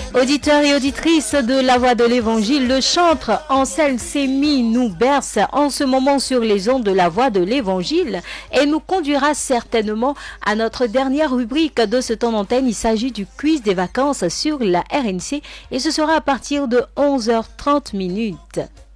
Auditeurs et auditrices de la Voix de l'Évangile, le chantre Anselme Sémy nous berce en ce moment sur les ondes de la Voix de l'Évangile et nous conduira certainement à notre dernière rubrique de ce temps d'antenne. Il s'agit du quiz des vacances sur la RNC et ce sera à partir de 11h30.